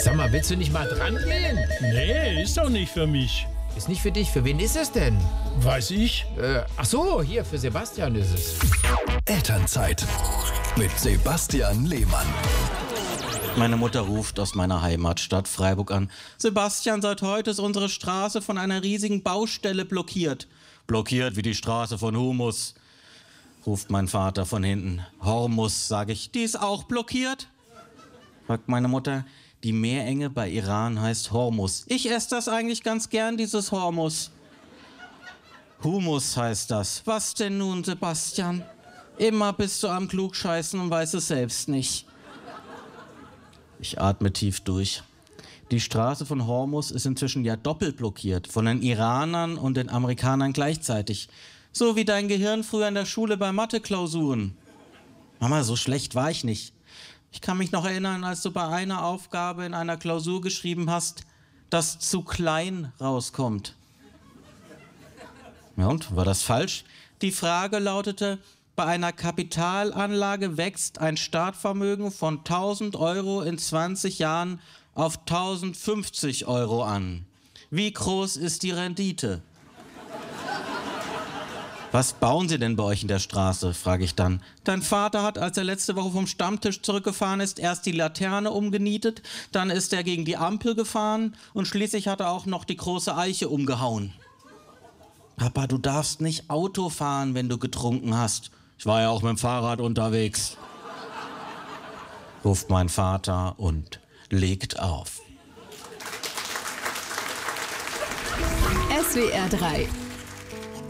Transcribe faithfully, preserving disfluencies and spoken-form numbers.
Sag mal, willst du nicht mal dran gehen? Nee, ist doch nicht für mich. Ist nicht für dich. Für wen ist es denn? Weiß ich. Äh, ach so, hier, für Sebastian ist es. Elternzeit mit Sebastian Lehmann. Meine Mutter ruft aus meiner Heimatstadt Freiburg an. Sebastian, seit heute ist unsere Straße von einer riesigen Baustelle blockiert. Blockiert wie die Straße von Humus, ruft mein Vater von hinten. Hormus, sage ich, die ist auch blockiert? Fragt meine Mutter, die Meerenge bei Iran heißt Hormus. Ich esse das eigentlich ganz gern, dieses Hormus. Humus heißt das. Was denn nun, Sebastian? Immer bist du am Klugscheißen und weißt es selbst nicht. Ich atme tief durch. Die Straße von Hormus ist inzwischen ja doppelt blockiert, von den Iranern und den Amerikanern gleichzeitig. So wie dein Gehirn früher in der Schule bei Mathe-Klausuren. Mama, so schlecht war ich nicht. Ich kann mich noch erinnern, als du bei einer Aufgabe in einer Klausur geschrieben hast, dass zu klein rauskommt. Ja, und war das falsch? Die Frage lautete: Bei einer Kapitalanlage wächst ein Startvermögen von tausend Euro in zwanzig Jahren auf tausendfünfzig Euro an. Wie groß ist die Rendite? Was bauen Sie denn bei euch in der Straße, frage ich dann. Dein Vater hat, als er letzte Woche vom Stammtisch zurückgefahren ist, erst die Laterne umgenietet, dann ist er gegen die Ampel gefahren und schließlich hat er auch noch die große Eiche umgehauen. Papa, du darfst nicht Auto fahren, wenn du getrunken hast. Ich war ja auch mit dem Fahrrad unterwegs, ruft mein Vater und legt auf. S W R drei